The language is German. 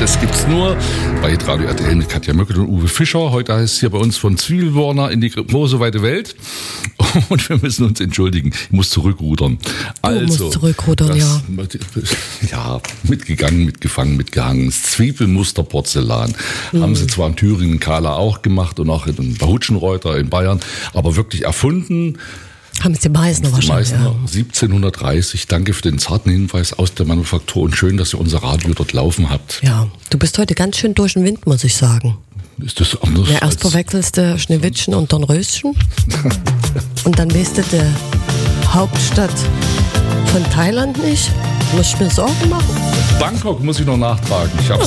Das gibt's nur bei Hitradio RTL mit Katja Möckel und Uwe Fischer. Heute heißt es hier bei uns von Zwiebelwarner in die große weite Welt. Und wir müssen uns entschuldigen. Ich muss zurückrudern. Du musst zurückrudern, ja. Ja, mitgegangen, mitgefangen, mitgehangen. Das Zwiebelmusterporzellan. Haben sie zwar in Thüringen, Kala auch gemacht und auch in Hutschenreuter in Bayern, aber wirklich erfunden haben es die Meißner wahrscheinlich. Ja. 1730. Danke für den zarten Hinweis aus der Manufaktur und schön, dass ihr unser Radio dort laufen habt. Ja, du bist heute ganz schön durch den Wind, muss ich sagen. Ist das anders? Ja, erst verwechselst du Schneewittchen und Dornröschen und dann weißt du die Hauptstadt von Thailand nicht. Muss ich mir Sorgen machen? Bangkok muss ich noch nachtragen. Ich